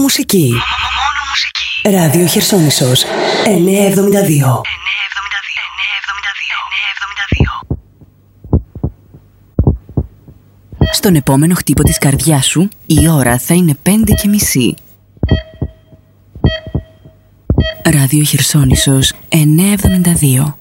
μουσική. Ράδιο Χερσόνησος 972. Στον επόμενο χτύπο της καρδιάς σου η ώρα θα είναι 5:30. Ράδιο Χερσόνησος 972.